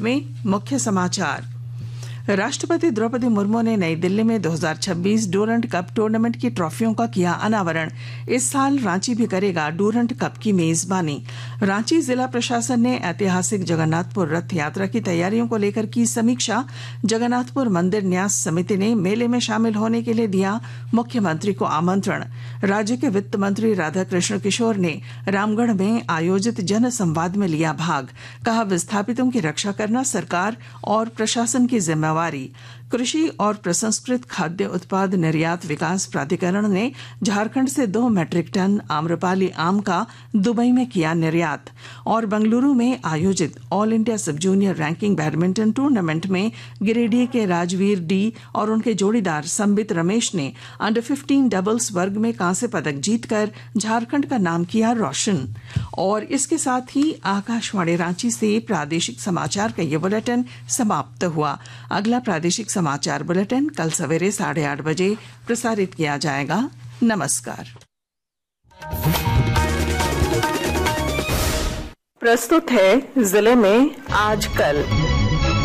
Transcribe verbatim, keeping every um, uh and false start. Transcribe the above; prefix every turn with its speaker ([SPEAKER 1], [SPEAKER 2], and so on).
[SPEAKER 1] में मुख्य समाचार। राष्ट्रपति द्रौपदी मुर्मू ने नई दिल्ली में दो हज़ार छब्बीस डूरंट कप टूर्नामेंट की ट्रॉफियों का किया अनावरण। इस साल रांची भी करेगा डूरंट कप की मेजबानी। रांची जिला प्रशासन ने ऐतिहासिक जगन्नाथपुर रथ यात्रा की तैयारियों को लेकर की समीक्षा। जगन्नाथपुर मंदिर न्यास समिति ने मेले में शामिल होने के लिए दिया मुख्यमंत्री को आमंत्रण। राज्य के वित्त मंत्री राधाकृष्ण किशोर ने रामगढ़ में आयोजित जन संवाद में लिया भाग। कहा, विस्थापितों की रक्षा करना सरकार और प्रशासन की जिम्मेदारी। कृषि और प्रसंस्कृत खाद्य उत्पाद निर्यात विकास प्राधिकरण ने झारखंड से दो मैट्रिक टन आम्रपाली आम का दुबई में किया निर्यात। और बेंगलुरु में आयोजित ऑल इंडिया सब जूनियर रैंकिंग बैडमिंटन टूर्नामेंट में गिरिडीह के राजवीर डी और उनके जोड़ीदार संबित रमेश ने अंडर फिफ्टीन डबल्स वर्ग में कांस्य पदक जीतकर झारखंड का नाम किया रोशन। और इसके साथ ही आकाशवाणी रांची से प्रादेशिक समाचार का ये बुलेटिन समाप्त हुआ। अगला प्रादेशिक समाचार बुलेटिन कल सवेरे साढ़े आठ बजे प्रसारित किया जाएगा। नमस्कार। प्रस्तुत है जिले में आज कल।